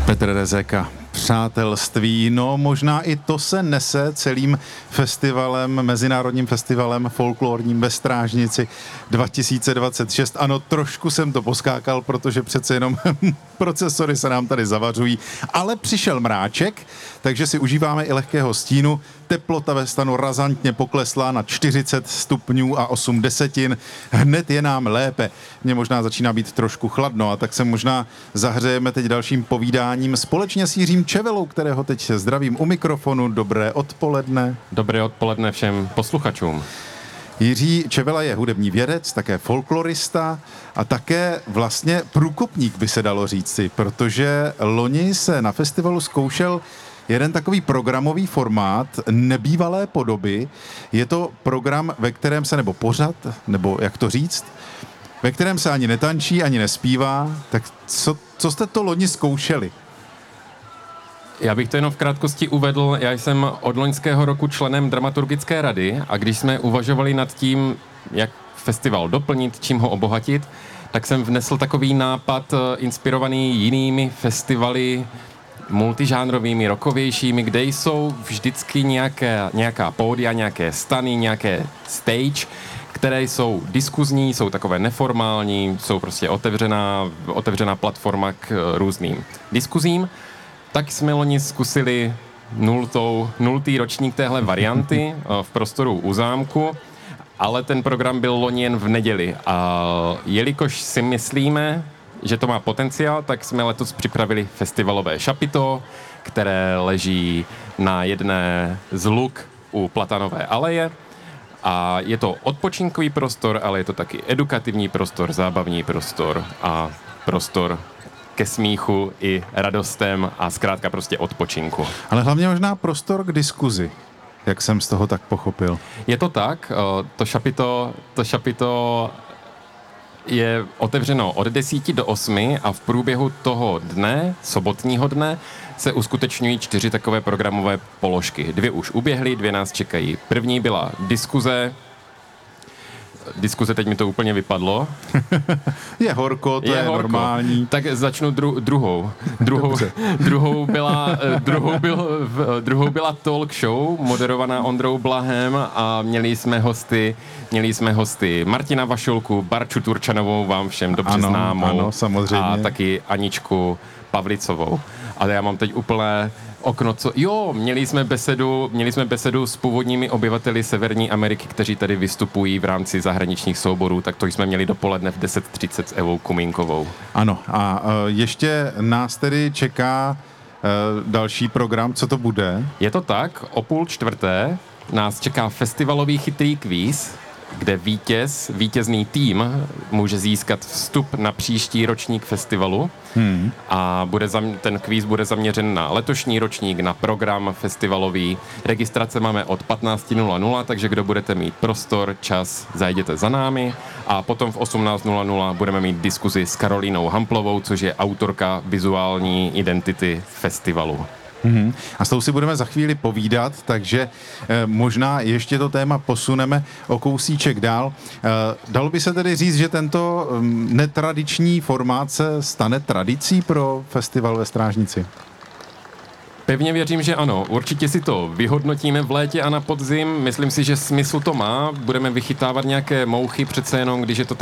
Petr Rezeka, přátelství, no možná i to se nese celým festivalem, mezinárodním festivalem folklorním ve Strážnici 2026. Ano, trošku jsem to poskákal, protože přece jenom procesory se nám tady zavařují, ale přišel mráček, takže si užíváme i lehkého stínu. Teplota ve stanu razantně poklesla na 40 stupňů a 8 desetin. Hned je nám lépe. Mně možná začíná být trošku chladno, a tak se možná zahřejeme teď dalším povídáním společně s Jiřím Čevelou, kterého teď zdravím u mikrofonu. Dobré odpoledne. Dobré odpoledne všem posluchačům. Jiří Čevela je hudební vědec, také folklorista a také vlastně průkopník, by se dalo říci, protože loni se na festivalu zkoušel jeden takový programový formát nebývalé podoby. Je to program, ve kterém se, nebo pořad, nebo jak to říct, ve kterém se ani netančí, ani nespívá. Tak co jste to loni zkoušeli? Já bych to jenom v krátkosti uvedl. Já jsem od loňského roku členem dramaturgické rady a když jsme uvažovali nad tím, jak festival doplnit, čím ho obohatit, tak jsem vnesl takový nápad inspirovaný jinými festivaly multižánrovými, rockovějšími, kde jsou vždycky nějaká pódia, nějaké stany, nějaké stage, které jsou diskuzní, jsou takové neformální, jsou prostě otevřená platforma k různým diskuzím. Tak jsme loni zkusili nultý ročník téhle varianty v prostoru u zámku, ale ten program byl loni jen v neděli. A jelikož si myslíme, že to má potenciál, tak jsme letos připravili festivalové šapito, které leží na jedné z luk u Platanové aleje. A je to odpočinkový prostor, ale je to taky edukativní prostor, zábavní prostor a prostor ke smíchu i radostem a zkrátka prostě odpočinku. Ale hlavně možná prostor k diskuzi, jak jsem z toho tak pochopil. Je to tak, to šapito je otevřeno od 10 do 8 a v průběhu toho dne, sobotního dne, se uskutečňují 4 takové programové položky. 2 už uběhly, 2 nás čekají. První byla diskuze, teď mi to úplně vypadlo. Je horko, to je normální. Tak začnu druhou. Druhou byla talk show, moderovaná Ondrou Blahem a měli jsme hosty Martina Vašulku, Barču Turčanovou, vám všem dobře známou. Ano, samozřejmě. A taky Aničku Pavlicovou. Ale já mám teď úplné okno, měli jsme besedu s původními obyvateli Severní Ameriky, kteří tady vystupují v rámci zahraničních souborů, tak to jsme měli dopoledne v 10:30 s Evou Kumínkovou. Ano, a ještě nás tedy čeká další program, co to bude? Je to tak, o 3:30 nás čeká festivalový chytrý kvíz, kde vítězný tým může získat vstup na příští ročník festivalu a ten kvíz bude zaměřen na letošní ročník, na program festivalový. Registrace máme od 15:00, takže kdo budete mít prostor, čas, zajděte za námi a potom v 18:00 budeme mít diskuzi s Karolínou Hamplovou, což je autorka vizuální identity festivalu. A s tou si budeme za chvíli povídat, takže možná ještě to téma posuneme o kousíček dál. Dalo by se tedy říct, že tento netradiční formát se stane tradicí pro festival ve Strážnici? Pevně věřím, že ano. Určitě si to vyhodnotíme v létě a na podzim. Myslím si, že smysl to má. Budeme vychytávat nějaké mouchy, přece jenom, když je to